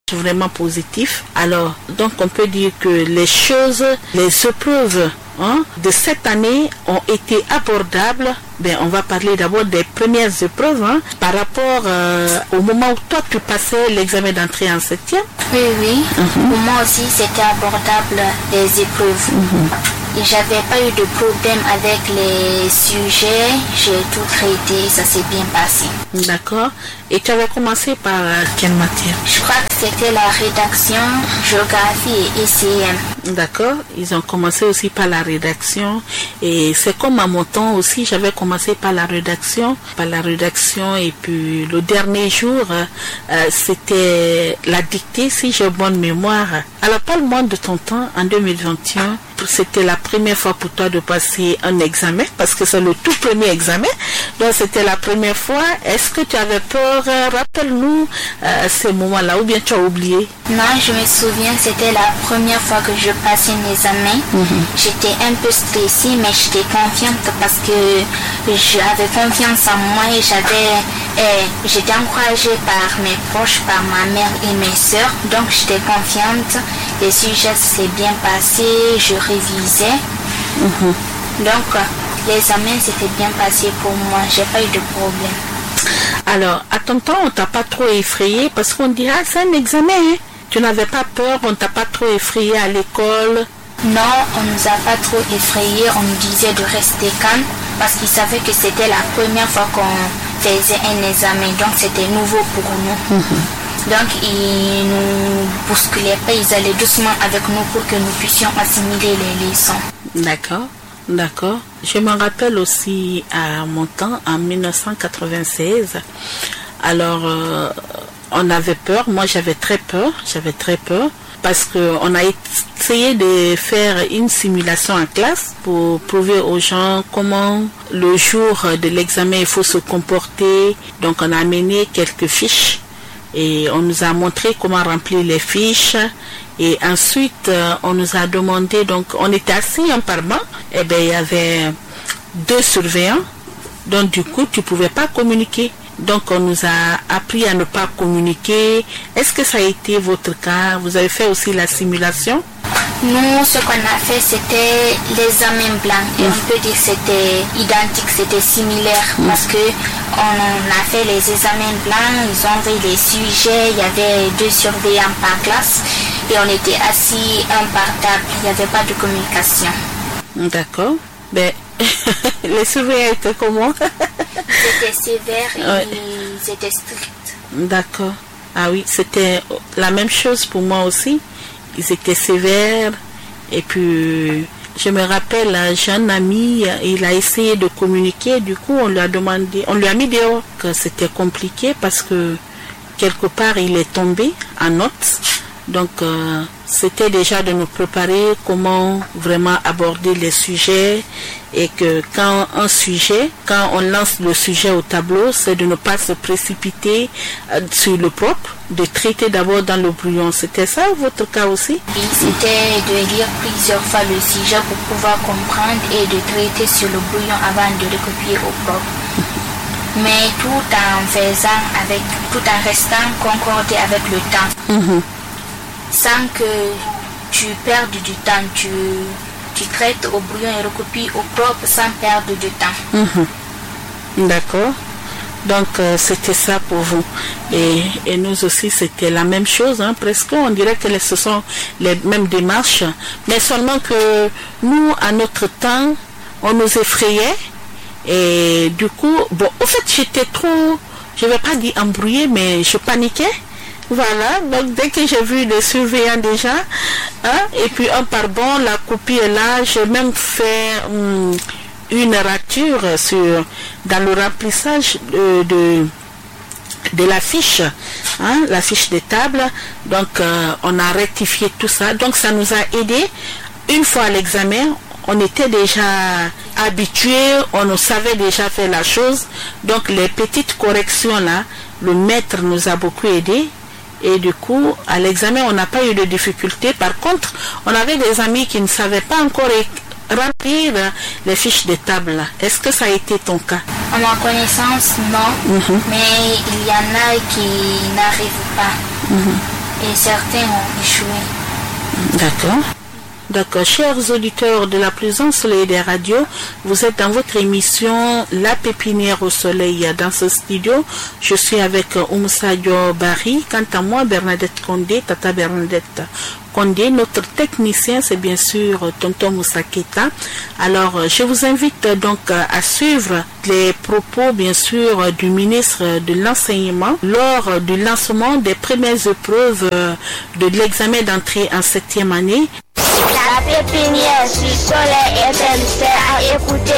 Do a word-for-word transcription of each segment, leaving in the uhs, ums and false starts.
vraiment positif. Alors, donc on peut dire que les choses, les épreuves hein, de cette année ont été abordables. Ben, on va parler d'abord des premières épreuves hein, par rapport euh, au moment où toi tu passais l'examen d'entrée en septième. Oui, oui. Mm-hmm. Pour moi aussi, c'était abordable les épreuves. Mm-hmm. Et j'avais pas eu de problème avec les sujets. J'ai tout traité, ça s'est bien passé. D'accord. Et tu avais commencé par quelle matière? Je crois que c'était la rédaction, géographie et I C M. D'accord. Ils ont commencé aussi par la rédaction. Et c'est comme à mon temps aussi, j'avais commencé par la rédaction. Par la rédaction et puis le dernier jour, euh, c'était la dictée, si j'ai bonne mémoire. Alors parle-moi de ton temps en deux mille vingt et un. C'était la première fois pour toi de passer un examen parce que c'est le tout premier examen. Donc c'était la première fois. Est-ce que tu avais peur? Rappelle-nous euh, ces moments-là ou bien tu as oublié? Non, je me souviens, c'était la première fois que je passais un examen. Mm-hmm. J'étais un peu stressée, mais j'étais confiante parce que j'avais confiance en moi et j'avais, eh, j'étais encouragée par mes proches, par ma mère et mes soeurs. Donc j'étais confiante. Les sujets s'est bien passé, je révisais. Mm-hmm. Donc l'examen s'était bien passé pour moi, j'ai pas eu de problème. Alors, à ton temps, on t'a pas trop effrayé parce qu'on dit ah c'est un examen. Hein? Tu n'avais pas peur, on t'a pas trop effrayé à l'école? Non, on nous a pas trop effrayé, on nous disait de rester calme parce qu'ils savaient que c'était la première fois qu'on faisait un examen, donc c'était nouveau pour nous. Mm-hmm. Donc ils nous bousculaient pas, ils allaient doucement avec nous pour que nous puissions assimiler les leçons. D'accord. D'accord. Je me rappelle aussi à mon temps, en mille neuf cent quatre-vingt-seize. Alors, euh, on avait peur. Moi, j'avais très peur. J'avais très peur parce qu'on a essayé de faire une simulation en classe pour prouver aux gens comment le jour de l'examen il faut se comporter. Donc, on a amené quelques fiches et on nous a montré comment remplir les fiches. Et ensuite, euh, on nous a demandé, donc on était assis un par banc, et bien il y avait deux surveillants, donc du coup tu ne pouvais pas communiquer. Donc on nous a appris à ne pas communiquer. Est-ce que ça a été votre cas? Vous avez fait aussi la simulation? Nous, ce qu'on a fait, c'était l'examen blanc. Et mmh. on peut dire que c'était identique, c'était similaire. Mmh. Parce que on a fait les examens blancs, ils ont envoyé les sujets, il y avait deux surveillants par classe. Et on était assis un par table, il n'y avait pas de communication. D'accord. Ben, les surveillants étaient comment? Ils étaient sévères et ouais. Ils étaient stricts. D'accord. Ah oui, c'était la même chose pour moi aussi. Ils étaient sévères. Et puis, je me rappelle, un jeune ami, il a essayé de communiquer. Du coup, on lui a demandé, on lui a mis dehors que c'était compliqué parce que quelque part, il est tombé en notes. Donc, euh, c'était déjà de nous préparer comment vraiment aborder les sujets et que quand un sujet, quand on lance le sujet au tableau, c'est de ne pas se précipiter euh, sur le propre, de traiter d'abord dans le brouillon. C'était ça votre cas aussi? Oui, c'était de lire plusieurs fois le sujet pour pouvoir comprendre et de traiter sur le brouillon avant de le copier au propre. Mais tout en faisant avec, tout en restant concordé avec le temps. Mm-hmm. Sans que tu perdes du temps, tu, tu traites au brouillon et recopies au propre sans perdre du temps. Mmh. D'accord. Donc euh, c'était ça pour vous. Et, et nous aussi c'était la même chose, hein, presque. On dirait que ce sont les mêmes démarches. Mais seulement que nous, à notre temps, on nous effrayait. Et du coup, bon, au fait j'étais trop, je ne vais pas dire embrouillée, mais je paniquais. Voilà, donc dès que j'ai vu les surveillants déjà, hein, et puis un par bon, la copie est là, j'ai même fait hum, une rature sur, dans le remplissage de, de, de la fiche, hein, la fiche de table, donc euh, on a rectifié tout ça, donc ça nous a aidé. Une fois à l'examen, on était déjà habitués, on nous savait déjà faire la chose, donc les petites corrections là, le maître nous a beaucoup aidé. Et du coup, à l'examen, on n'a pas eu de difficultés. Par contre, on avait des amis qui ne savaient pas encore remplir les fiches de table. Est-ce que ça a été ton cas? À ma connaissance, non. Mm-hmm. Mais il y en a qui n'arrivent pas. Mm-hmm. et certains ont échoué. D'accord. D'accord. Chers auditeurs de la Prison Soleil des radios, vous êtes dans votre émission La Pépinière au Soleil dans ce studio. Je suis avec Oumou Sadio Barry. Quant à moi, Bernadette Condé, Tata Bernadette Condé. Notre technicien, c'est bien sûr Tonton Moussa Keita. Alors, je vous invite donc à suivre les propos, bien sûr, du ministre de l'Enseignement lors du lancement des premières épreuves de l'examen d'entrée en septième année. La pépinière sur Soleil F M, c'est à écouter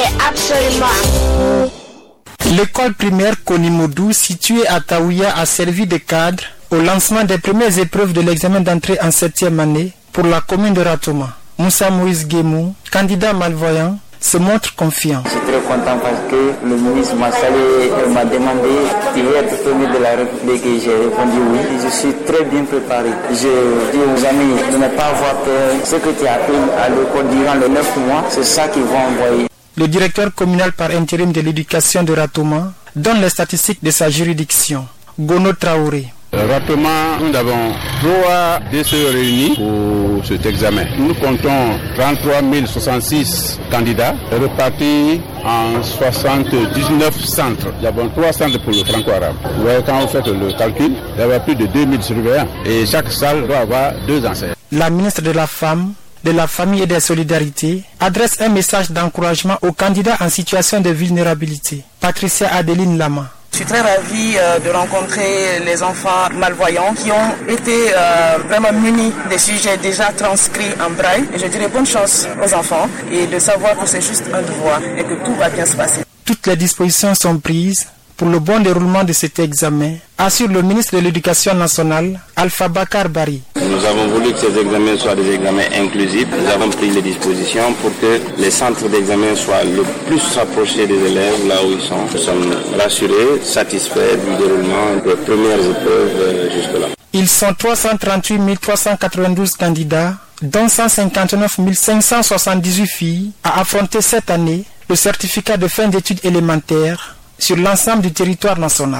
absolument. L'école primaire Konimodou, située à Taouya, a servi de cadre au lancement des premières épreuves de l'examen d'entrée en septième année pour la commune de Ratoma. Moussa Moïse Guémou, candidat malvoyant, se montre confiant. Je suis très content parce que le ministre m'a salué et m'a demandé tu veux être premier de la République et j'ai répondu oui. Je suis très bien préparé. Je dis aux amis de ne pas avoir peur. Ce que tu as appris à l'école durant les neuf mois, c'est ça qu'ils vont envoyer. Le directeur communal par intérim de l'éducation de Ratoma donne les statistiques de sa juridiction. Gono Traoré. Rapidement, nous avons trois dossiers réunis pour cet examen. Nous comptons trente-trois mille soixante-six candidats répartis en soixante-dix-neuf centres. Nous avons trois centres pour le franco-arabe. Vous voyez, quand vous faites le calcul, il y avait plus de deux mille surveillants et chaque salle doit avoir deux enseignants. La ministre de la Femme, de la Famille et des Solidarités adresse un message d'encouragement aux candidats en situation de vulnérabilité. Patricia Adeline Lama. Je suis très ravie euh, de rencontrer les enfants malvoyants qui ont été euh, vraiment munis des sujets déjà transcrits en braille. Et je dirais bonne chance aux enfants et de savoir que c'est juste un devoir et que tout va bien se passer. Toutes les dispositions sont prises pour le bon déroulement de cet examen, assure le ministre de l'Éducation nationale, Alpha Bakar Bari. Nous avons voulu que ces examens soient des examens inclusifs. Nous avons pris les dispositions pour que les centres d'examen soient le plus rapprochés des élèves là où ils sont. Nous sommes rassurés, satisfaits du déroulement des premières épreuves jusque-là. Ils sont trois cent trente-huit mille trois cent quatre-vingt-douze candidats, dont cent cinquante-neuf mille cinq cent soixante-dix-huit filles, à affronter cette année le certificat de fin d'études élémentaires sur l'ensemble du territoire national.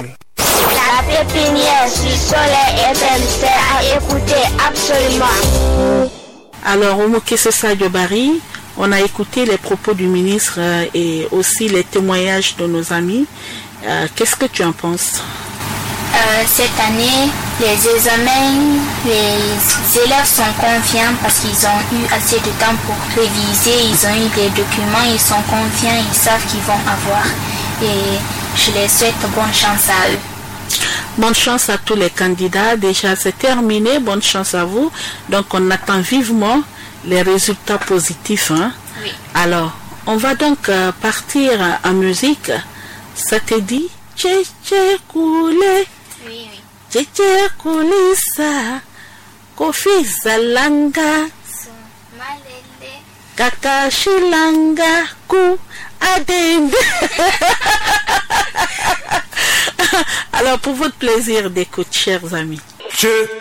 La pépinière sur Soleil F M, c'est à écouter absolument. Alors, Oumou Sadio Barry, on a écouté les propos du ministre euh, et aussi les témoignages de nos amis. Euh, qu'est-ce que tu en penses? Euh, cette année, les examens, les élèves sont confiants parce qu'ils ont eu assez de temps pour réviser, ils ont eu les documents, ils sont confiants, ils savent qu'ils vont avoir. Et je les souhaite bonne chance à eux. Bonne chance à tous les candidats. Déjà, c'est terminé. Bonne chance à vous. Donc, on attend vivement les résultats positifs. Hein? Oui. Alors, on va donc euh, partir en musique. Ça te dit? Tché tché koulé. Oui, oui. Tché tché koulissa. Kofi zalanga. Malele. Kaka shilanga. Kou adende. Alors, pour votre plaisir d'écoute, chers amis. Je